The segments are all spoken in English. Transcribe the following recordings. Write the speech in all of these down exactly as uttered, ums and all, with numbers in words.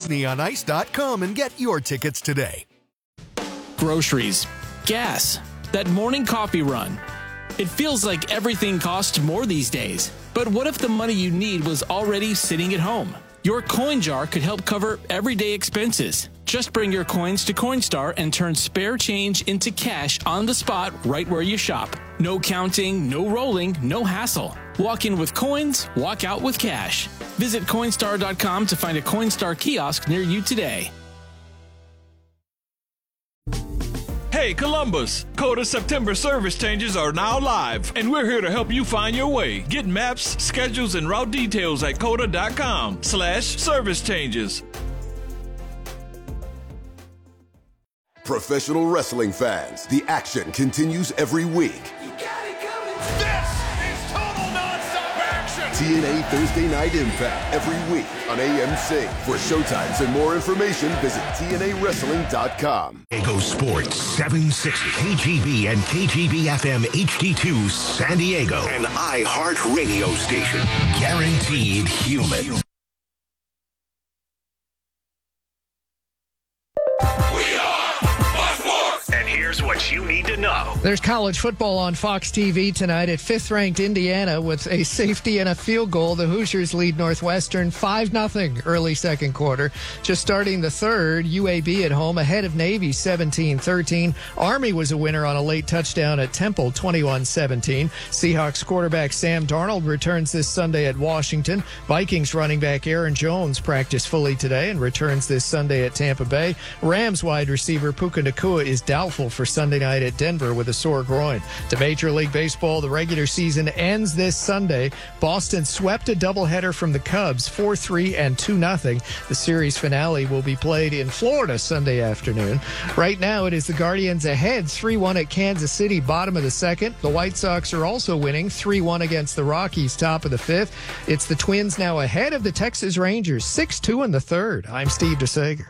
disney on ice dot com and get your tickets today. Groceries, gas, that morning coffee run. It feels like everything costs more these days. But what if the money you need was already sitting at home? Your coin jar could help cover everyday expenses. Just bring your coins to Coinstar and turn spare change into cash on the spot right where you shop. No counting, no rolling, no hassle. Walk in with coins, walk out with cash. Visit Coinstar dot com to find a Coinstar kiosk near you today. Hey Columbus, Coda September service changes are now live, and we're here to help you find your way. Get maps, schedules, and route details at coda dot com slash service changes. Professional wrestling fans, the action continues every week. You got it coming. This is total nonstop action. T N A Thursday Night Impact every week on A M C. For showtimes and more information, visit T N A wrestling dot com. Diego Sports seven sixty, K G B and K G B F M H D two San Diego, an iHeart radio station. Guaranteed human. Here's what you need to know. There's college football on Fox T V tonight at fifth-ranked Indiana with a safety and a field goal. The Hoosiers lead Northwestern five nothing early second quarter. Just starting the third, U A B at home ahead of Navy seventeen thirteen. Army was a winner on a late touchdown at Temple twenty-one seventeen. Seahawks quarterback Sam Darnold returns this Sunday at Washington. Vikings running back Aaron Jones practiced fully today and returns this Sunday at Tampa Bay. Rams wide receiver Puka Nacua is doubtful for Sunday night at Denver with a sore groin. To Major League Baseball, the regular season ends this Sunday. Boston swept a doubleheader from the Cubs, four three and two nothing. The series finale will be played in Florida Sunday afternoon. Right now, it is the Guardians ahead three one at Kansas City, bottom of the second. The White Sox are also winning three one against the Rockies, top of the fifth. It's the Twins now ahead of the Texas Rangers, six two in the third. I'm Steve DeSager.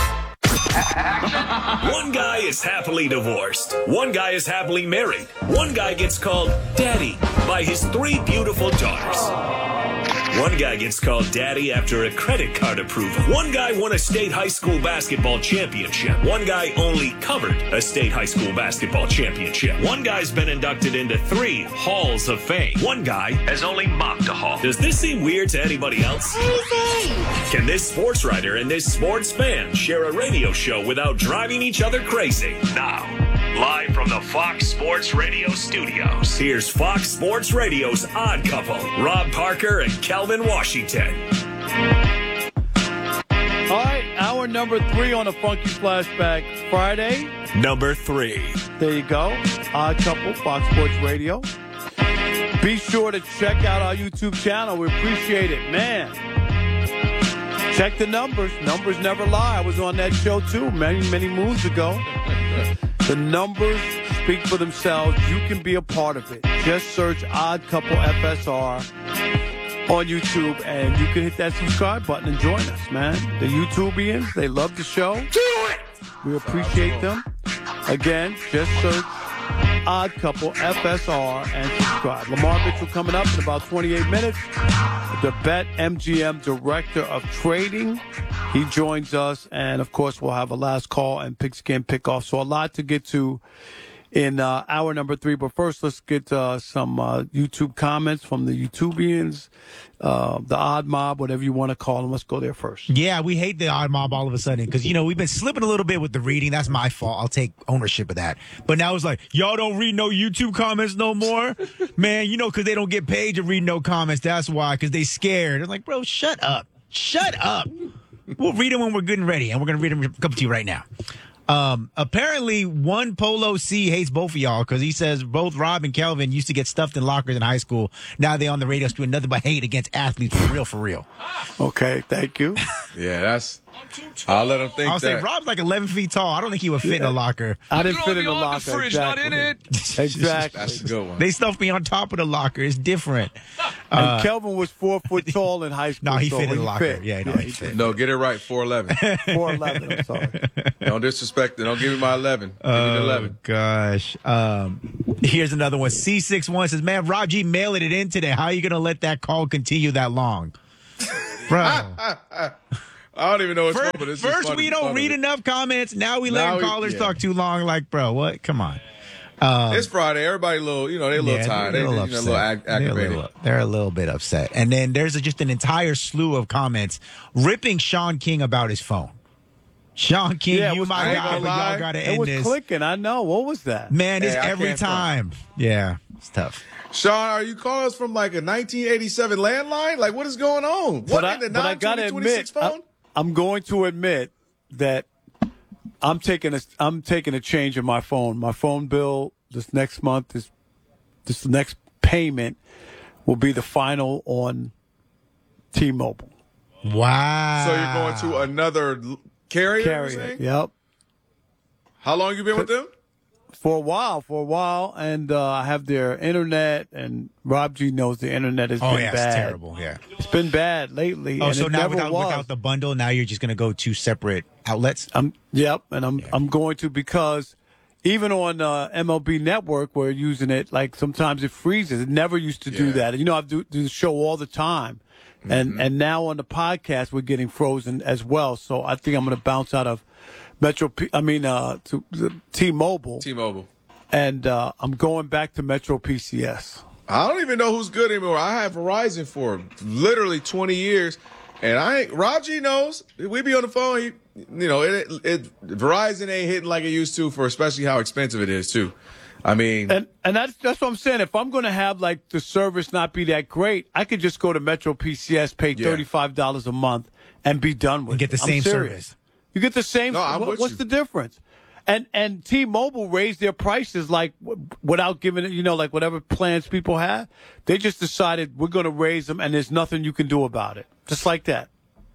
One guy is happily divorced. One guy is happily married. One guy gets called Daddy by his three beautiful daughters. One guy gets called Daddy after a credit card approval. One guy won a state high school basketball championship. One guy only covered a state high school basketball championship. One guy's been inducted into three halls of fame. One guy has only mopped a hall. Does this seem weird to anybody else? Crazy. Can this sports writer and this sports fan share a radio show without driving each other crazy? Now, live from the Fox Sports Radio studios, here's Fox Sports Radio's Odd Couple, Rob Parker and Kelvin Washington. All right, hour number three on a Funky Flashback Friday. Number three. There you go. Odd Couple, Fox Sports Radio. Be sure to check out our YouTube channel. We appreciate it, man. Check the numbers. Numbers never lie. I was on that show, too, many, many moons ago. The numbers speak for themselves. You can be a part of it. Just search Odd Couple F S R on YouTube, and you can hit that subscribe button and join us, man. The YouTubians, they love the show. Do it! We appreciate them. Again, just search Odd Couple F S R and subscribe. Lamar Mitchell coming up in about twenty-eight minutes. The Bet M G M Director of Trading. He joins us, and of course we'll have a last call and pigskin pickoff. So a lot to get to in uh, hour number three. But first, let's get uh, some uh, YouTube comments from the YouTubians, uh, the Odd Mob, whatever you want to call them. Let's go there first. Yeah, we hate the Odd Mob all of a sudden because, you know, we've been slipping a little bit with the reading. That's my fault. I'll take ownership of that. But now it's like, y'all don't read no YouTube comments no more? Man, you know, because they don't get paid to read no comments. That's why, because they scared. I'm like, bro, shut up. Shut up. We'll read them when we're good and ready, and we're going to read them come to you right now. Um, apparently, one Polo C hates both of y'all because he says both Rob and Kelvin used to get stuffed in lockers in high school. Now they on the radio doing nothing but hate against athletes for real, for real. Okay, thank you. Yeah, that's. I'll let him think I'll that. say Rob's like eleven feet tall. I don't think he would fit yeah. in a locker. I didn't fit in the locker. The fridge, exactly. not in it. Exactly. That's a good one. They stuffed me on top of the locker. It's different. And uh, Kelvin was four foot tall in high school. No, he so fit in the locker. Fit. Yeah, no, yeah, he fit. No, get it right. four eleven. four eleven. I'm sorry. Don't disrespect it. Don't give me my eleven. Give oh, me the eleven. Gosh. Um, here's another one. C sixty-one says, man, Rob G mailing it in today. How are you going to let that call continue that long? Bro. I don't even know what's First, wrong, but it's first funny, we don't funny. read enough comments. Now we Now let we- callers yeah. talk too long. Like, bro, what? Come on. Um, It's Friday. Everybody a little, you know, they a little yeah, tired. They they're you a know, little a little upset. ag- They're a aggravated. little- They're a little bit upset. And then there's just an entire slew of comments ripping Sean King about his phone. Sean King, Yeah, it you was- my I ain't guy, gonna but y'all lie. got to It end was this. clicking. I know. What was that? Man, it's Hey, I every can't front. time. Yeah, it's tough. Sean, are you calling us from like a nineteen eighty-seven landline? Like, what is going on? What But I, in the but I gotta nine twenty twenty-six admit, phone? I, I'm going to admit that I'm taking a I'm taking a change in my phone. My phone bill this next month is this next payment will be the final on T-Mobile. Wow. So you're going to another l- carrier? you're Carrier. saying? Yep. How long you been with them? For a while, for a while, and uh, I have their internet, and Rob G knows the internet has Oh, been yeah, bad. it's terrible. Yeah. It's been bad lately. Oh, and so it now never without, was. without the bundle, now you're just going to go to separate outlets? I'm yep, and I'm I'm going to because even on uh, M L B Network, we're using it. Like sometimes it freezes. It never used to do Yeah. that. You know, I do, do the show all the time, and and now on the podcast we're getting frozen as well. So I think I'm going to bounce out of Metro. P- I mean, uh, to the T-Mobile, T-Mobile. and uh, I'm going back to Metro P C S. I don't even know who's good anymore. I had Verizon for literally twenty years, and I ain't, Rob G knows. We be on the phone. He, you know, it, it Verizon ain't hitting like it used to for especially how expensive it is too. I mean, And and that's that's what I'm saying. If I'm going to have like the service not be that great, I could just go to Metro P C S, pay Yeah. thirty-five dollars a month, and be done with And get the it. I'm same serious. service. You get the same. No, I'm what- with what's you. the difference? And and T-Mobile raised their prices like w- without giving it, you know, like whatever plans people have. They just decided we're going to raise them, and there's nothing you can do about it. Just like that.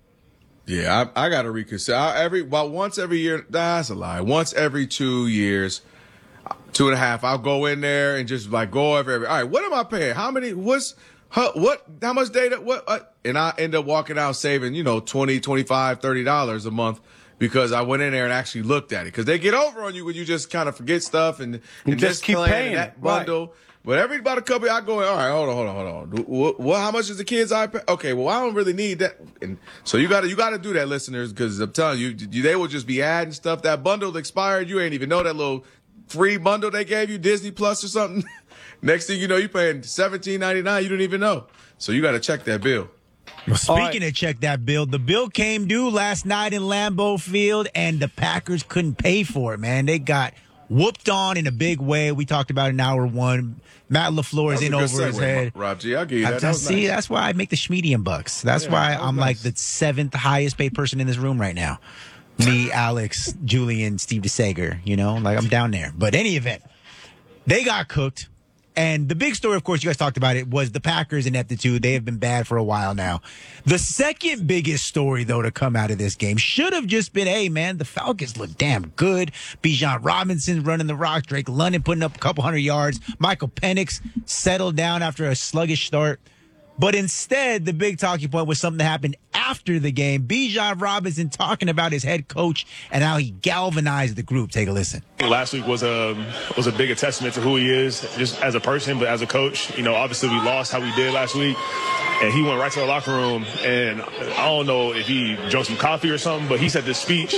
yeah, I, I got to reconsider. I, every well, once every year. That's a lie. Once every two years, two and a half, I'll go in there and just like go over every. All right, what am I paying? How many? What's how, what? How much data? What? Uh, and I end up walking out saving, you know, twenty, twenty-five, thirty dollars a month. Because I went in there and actually looked at it. Because they get over on you when you just kind of forget stuff and, You and just this keep plan paying and that it, right. bundle. But every about a couple, I go, all right, hold on, hold on, hold on. What, what, how much is the kid's iPad? Okay, well, I don't really need that. And so you got to you got to do that, listeners, because I'm telling you, you, they will just be adding stuff. That bundle expired. You ain't even know that little free bundle they gave you, Disney Plus or something. Next thing you know, you paying seventeen ninety-nine. You didn't even know. So you got to check that bill. Well, speaking right. of check that bill, the bill came due last night in Lambeau Field, and the Packers couldn't pay for it, man. They got whooped on in a big way. We talked about it in hour one. Matt LaFleur is That in was a over good his segue, head. Rob G. I'll give you I- that. I That was see, nice. that's why I make the Schmedium bucks. That's Yeah, why that was I'm like nice. the seventh highest paid person in this room right now. Me, Alex, Julian, Steve DeSager, you know, like I'm down there. But any event, they got cooked. And the big story, of course, you guys talked about it, was the Packers' ineptitude. They have been bad for a while now. The second biggest story, though, to come out of this game should have just been, hey, man, the Falcons look damn good. Bijan Robinson running the rock. Drake London putting up a couple hundred yards. Michael Penix settled down after a sluggish start. But instead, the big talking point was something that happened after the game. Bijan Robinson talking about his head coach and how he galvanized the group. Take a listen. Last week was a was a bigger testament to who he is, just as a person, but as a coach. You know, obviously we lost how we did last week, and he went right to the locker room. And I don't know if he drank some coffee or something, but he said this speech.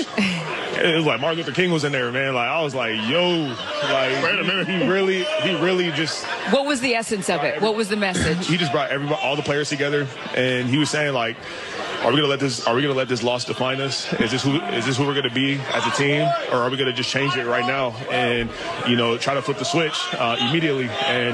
It was like Martin Luther King was in there, man. Like I was like, yo, like wait a minute, he really, he really just. What was the essence of it? What was the message? He just brought everybody, all the players together, and he was saying like, are we gonna let this? Are we gonna let this loss define us? Is this who? Is this who we're gonna be as a team, or are we gonna just change it right now and you know try to flip the switch uh, immediately? And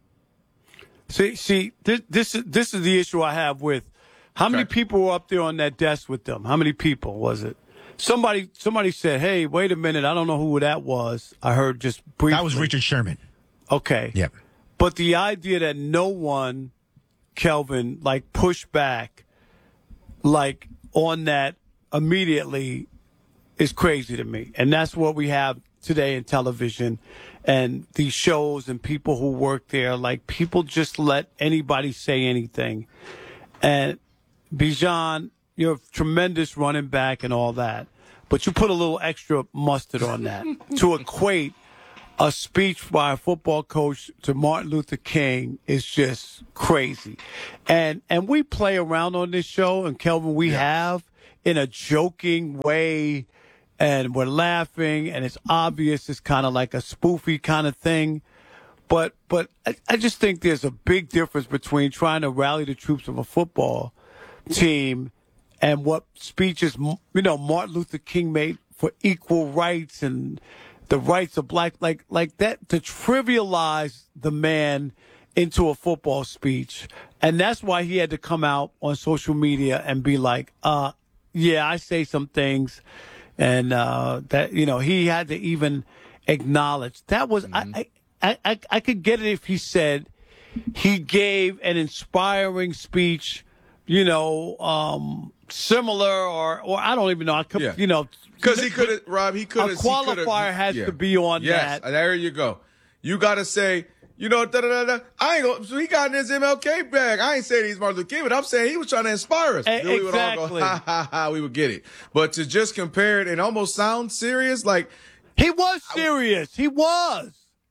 See, see, this this is this is the issue I have with how many people were up there on that desk with them? How many people was it? Somebody somebody said, "Hey, wait a minute, I don't know who that was." I heard just briefly. That was Richard Sherman. Okay. Yep. But the idea that no one, Kelvin, like pushed back, like on that immediately, is crazy to me, and that's what we have today in television and these shows and people who work there. Like people just let anybody say anything, and Bijan, you're a tremendous running back and all that, but you put a little extra mustard on that to equate a speech by a football coach to Martin Luther King is just crazy. And and we play around on this show, and Kelvin, we have in a joking way, and we're laughing, and it's obvious it's kind of like a spoofy kind of thing. But but I, I just think there's a big difference between trying to rally the troops of a football team and what speeches, you know, Martin Luther King made for equal rights and the rights of black, like like that, to trivialize the man into a football speech. And that's why he had to come out on social media and be like, uh, yeah, I say some things. And uh, that, you know, he had to even acknowledge that was, mm-hmm. I, I, I, I could get it if he said he gave an inspiring speech, you know, um, similar or, or I don't even know. I could, yeah. you know, because he could have, Rob, he could have. A qualifier has yeah. to be on yes, that. There you go. You got to say, you know, da, da, da, da. I ain't gonna, so he got in his M L K bag. I ain't saying he's Martin Luther King, but I'm saying he was trying to inspire us. A- we would all exactly. go, ha, ha, ha, we would get it. But to just compare it and almost sound serious, like. He was serious. I, he was.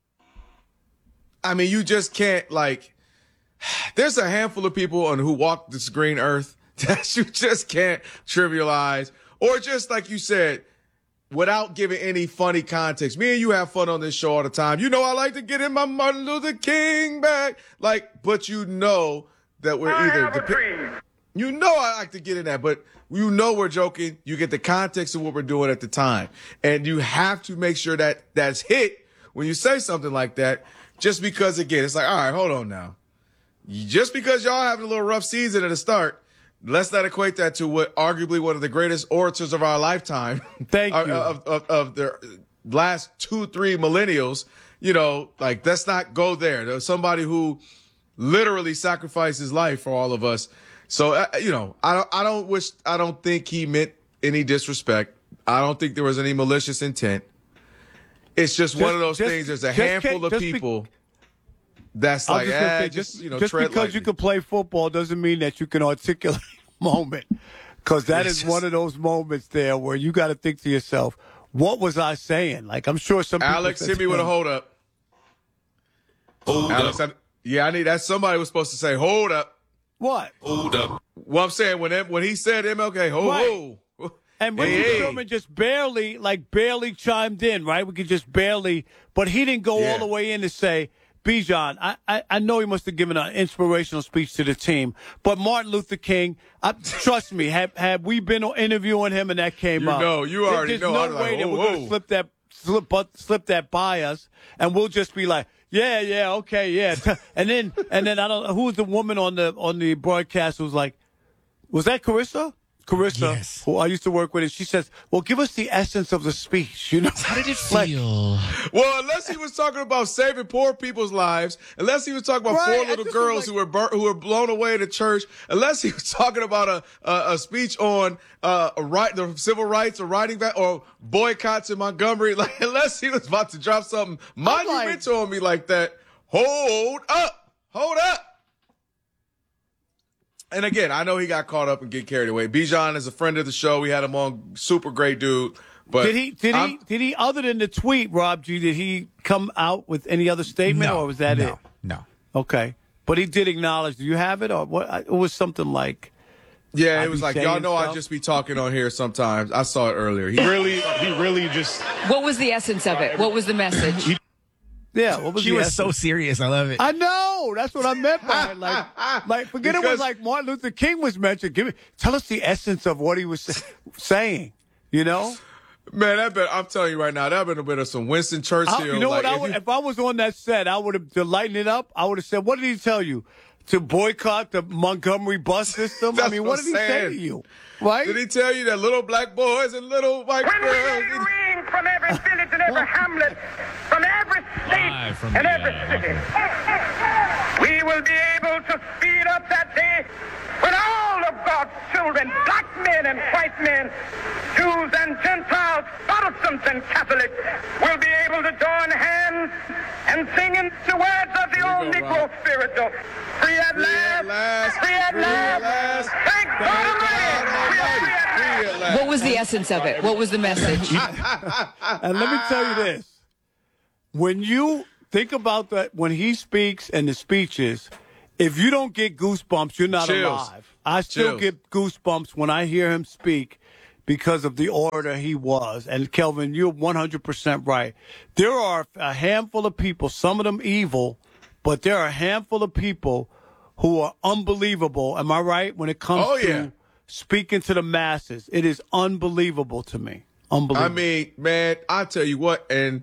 I mean, you just can't, like, there's a handful of people on who walk this green earth that you just can't trivialize. Or just like you said, without giving any funny context. Me and you have fun on this show all the time. You know, I like to get in my Martin Luther King bag. Like, but you know that we're I either. have a Dep- dream. You know I like to get in that, but you know we're joking. You get the context of what we're doing at the time. And you have to make sure that that's hit when you say something like that. Just because, again, it's like, all right, hold on now. Just because y'all having a little rough season at the start, let's not equate that to what arguably one of the greatest orators of our lifetime. Thank you. Of, of, of the last two, three millennials. You know, like, let's not go there. There's somebody who literally sacrificed his life for all of us. So, uh, you know, I don't, I don't wish, I don't think he meant any disrespect. I don't think there was any malicious intent. It's just, just one of those just, things. There's a just, handful of people be, that's like, just, eh, say, just, just, you know, just tread because lightly. you can play football doesn't mean that you can articulate a moment. Because that It's is just, one of those moments there where you got to think to yourself, what was I saying? Like, I'm sure some people Alex, said, hit me with a hold up. Hold Alex, up. I, yeah, I need that. Somebody was supposed to say, hold up. What? Hold up. Well, I'm saying when that, when he said M L K, hold Right. ho. And Richard Hey, hey. Sherman just barely, like barely chimed in, right? We could just barely, but he didn't go Yeah. all the way in to say, Bijan, I, I, I know he must have given an inspirational speech to the team, but Martin Luther King, I, trust me, had, had we been interviewing him and that came You up, know, you there- already there's know. no I'm like, way that whoa, we're going whoa. to slip that, slip, but, slip that by us, and we'll just be like, yeah, yeah, okay, yeah. and then, and then I don't know, who was the woman on the, on the broadcast who was like, was that Carissa? Carissa, Yes. who I used to work with, and she says, well, give us the essence of the speech, you know? How did it Like, feel? Well, unless he was talking about saving poor people's lives, unless he was talking about Right, four I little just girls was who were burnt, who were blown away at a church, unless he was talking about a a, a speech on uh, a right, the civil rights or writing back or boycotts in Montgomery, like unless he was about to drop something monumental on me like that, hold up, hold up. And again, I know he got caught up and get carried away. Bijan is a friend of the show. We had him on, super great dude. But did he? Did I'm, he? Did he? Other than the tweet, Rob G, did he come out with any other statement, No, or was that no, it? No. Okay, but he did acknowledge. Do you have it, or what? It was something like. Yeah, I it was be like, saying y'all know I stuff? just be talking on here sometimes. I saw it earlier. He Really, he really just. What was the essence of it? What was the message? Yeah, what was She the was essence? so serious. I love it. I know. That's what I meant by it. Like, like forget it was Because- like Martin Luther King was mentioned. Give me, tell us the essence of what he was sa- saying. You know. Man, that been, I'm telling you right now, that been a bit of some Winston Churchill. I, you know like, what? I if would, you- if I was on that set, I would have to lighten it up. I would have said, "What did he tell you? To boycott the Montgomery bus system? I That's mean, what what I'm did he say saying. to you? Right? Did he tell you that little black boys and little white When we girls? get you in from every village and every hamlet, from every state Live from and the, every uh, city, we will be able to speed up that day when all of God's children, black men and white men, Jews and Gentiles, Protestants and Catholics, will be able to join hands and sing in the words of the Here old we go, Negro Rob. spiritual. Free at Free at last, last, free at free at last, last. thank God Thank Almighty, God we are free at last. Free at last. What was the essence of it? What was the message? And let me tell you this. When you think about that, when he speaks and the speeches, if you don't get goosebumps, you're not Chills. alive. I still Chills. get goosebumps when I hear him speak. because of the order he was. And, Kelvin, you're one hundred percent right. There are a handful of people, some of them evil, but there are a handful of people who are unbelievable. Am I right? When it comes oh, to yeah. speaking to the masses, it is unbelievable to me. Unbelievable. I mean, man, I tell you what, and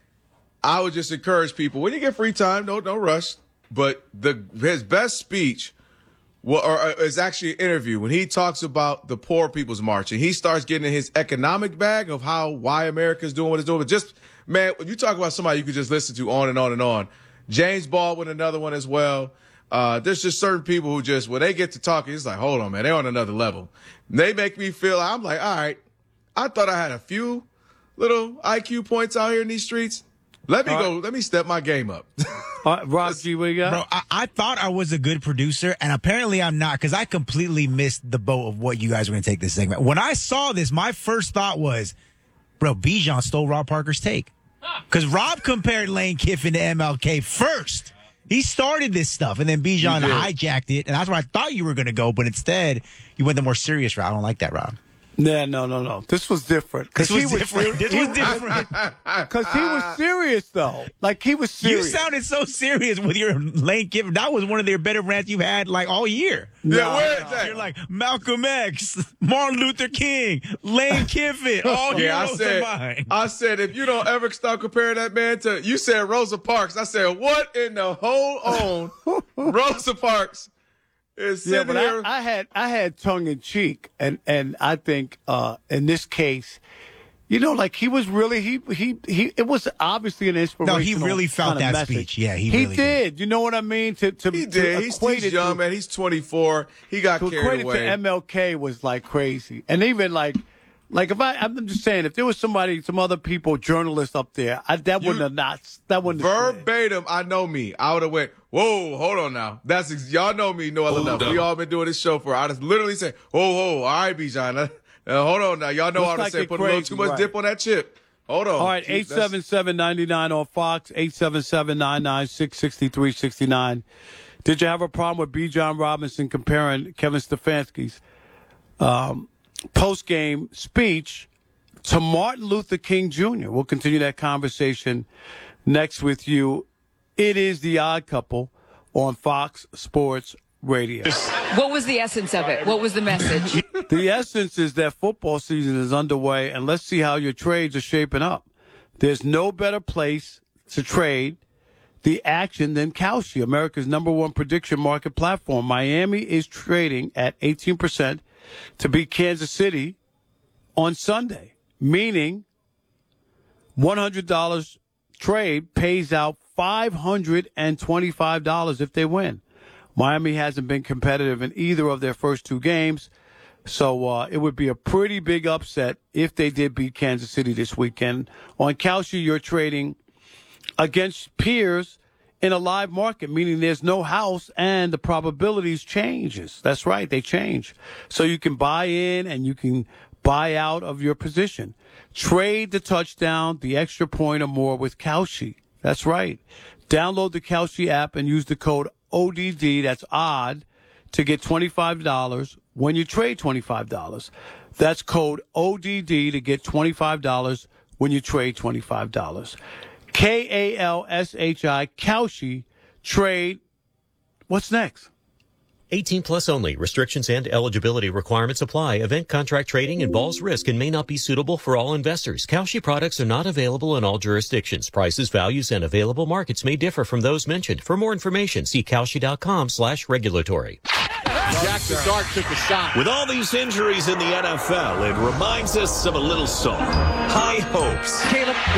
I would just encourage people, when you get free time, don't, don't rush. But the his best speech well, or, or is actually an interview when he talks about the Poor People's March, and he starts getting in his economic bag of how why America's doing what it's doing. But just, man, when you talk about somebody you could just listen to on and on and on. James Baldwin, another one as well. Uh, there's just certain people who just, when they get to talking, it's like, hold on, man, they're on another level. And they make me feel, I'm like, all right, I thought I had a few little I Q points out here in these streets. Let me all go. right. Let me step my game up. All right, Rob G, what you got? Bro, I, I thought I was a good producer, and apparently I'm not, because I completely missed the boat of what you guys were going to take this segment. When I saw this, my first thought was, bro, Bijan stole Rob Parker's take. Because Rob compared Lane Kiffin to M L K first. He started this stuff, and then Bijan hijacked it, and that's where I thought you were going to go, but instead you went the more serious route. I don't like that, Rob. Yeah, no, no, no. This was different. This was he was different. This was different. Because he was serious, though. Like, he was serious. You sounded so serious with your Lane Kiffin. That was one of their better rants you've had, like, all year. Yeah, No, where no. is that? You're like, Malcolm X, Martin Luther King, Lane Kiffin, all Yeah, I heroes said, combined. I said, if you don't ever stop comparing that man to, you said Rosa Parks. I said, what in the whole own Rosa Parks is Yeah, sitting but here? I, I had I had tongue in cheek, and and I think uh, in this case, you know, like he was really he he he. It was obviously an inspirational. No, he really felt kind of that message. speech. Yeah, he he really did. did. You know what I mean? To to he to did. He's, equate he's it young, to, man. He's twenty-four. He got to carried equate it away. to M L K was like crazy, and even like. Like if I, I'm just saying, if there was somebody, some other people, journalists up there, I, that You- wouldn't have not, that wouldn't have slid. Verbatim, I know me. I would have went, whoa, hold on now. That's ex- y'all know me, no other enough. We all been doing this show for. I just literally say, whoa, whoa, all right, Bijan, uh, uh, hold on now. Y'all know Looks how to like say it put a little crazy, too much right. dip on that chip. Hold on. All right, Keep- eight that's- seven seven, nine nine on Fox, eight seven seven, nine nine six, six three six nine. Did you have a problem with Bijan Robinson comparing Kevin Stefanski's um, post-game speech to Martin Luther King Junior? We'll continue that conversation next with you. It is The Odd Couple on Fox Sports Radio. What was the essence of it? What was the message? The essence is that football season is underway, and let's see how your trades are shaping up. There's no better place to trade the action than Kalshi, America's number one prediction market platform. Miami is trading at eighteen percent to beat Kansas City on Sunday, meaning one hundred dollars trade pays out five hundred twenty-five dollars if they win. Miami hasn't been competitive in either of their first two games, so uh, it would be a pretty big upset if they did beat Kansas City this weekend. On Kalshi, you're trading against peers in a live market, meaning there's no house and the probabilities changes. That's right, they change. So you can buy in and you can buy out of your position. Trade the touchdown, the extra point or more with Kalshi. That's right. Download the Kalshi app and use the code O D D, that's odd, to get twenty-five dollars when you trade twenty-five dollars. That's code O D D to get twenty-five dollars when you trade twenty-five dollars. K A L S H I, Kalshi, trade. What's next? eighteen plus only. Restrictions and eligibility requirements apply. Event contract trading involves risk and may not be suitable for all investors. Kalshi products are not available in all jurisdictions. Prices, values, and available markets may differ from those mentioned. For more information, see Kalshi.com slash regulatory. Jack the Dart took a shot. With all these injuries in the N F L, it reminds us of a little song. High hopes. Caleb.